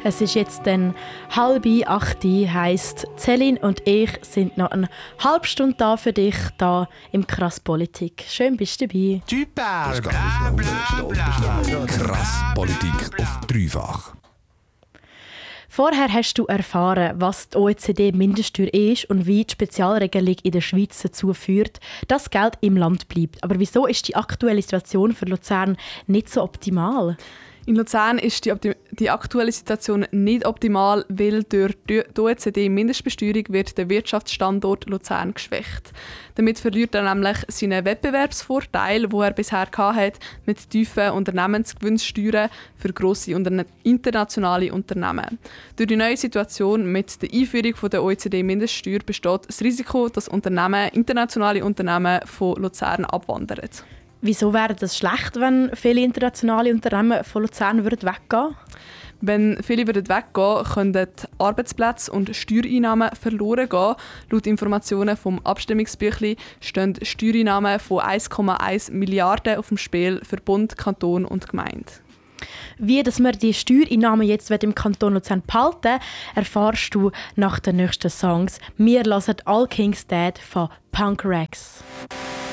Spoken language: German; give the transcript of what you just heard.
Es ist jetzt dann 7:30, heisst Celine und ich sind noch eine halbe Stunde da für dich, da im Krass Politik. Schön bist du dabei. Super! Krass Politik auf dreifach. Vorher hast du erfahren, was die OECD-Mindeststeuer ist und wie die Spezialregelung in der Schweiz dazu führt, dass Geld im Land bleibt. Aber wieso ist die aktuelle Situation für Luzern nicht so optimal? In Luzern ist die aktuelle Situation nicht optimal, weil durch die OECD-Mindestbesteuerung wird der Wirtschaftsstandort Luzern geschwächt. Damit verliert er nämlich seinen Wettbewerbsvorteil, den er bisher hatte, mit tiefen Unternehmensgewinnsteuern für grosse internationale Unternehmen. Durch die neue Situation mit der Einführung der OECD-Mindeststeuer besteht das Risiko, dass internationale Unternehmen von Luzern abwandern. Wieso wäre das schlecht, wenn viele internationale Unternehmen von Luzern weggehen würden? Wenn viele weggehen, können Arbeitsplätze und Steuereinnahmen verloren gehen. Laut Informationen vom Abstimmungsbüchlein stehen Steuereinnahmen von 1,1 Milliarden auf dem Spiel für Bund, Kanton und Gemeinde. Wie dass wir die Steuereinnahmen jetzt im Kanton Luzern behalten, erfährst du nach den nächsten Songs. Wir hören All Kings Dead von Punk Rex.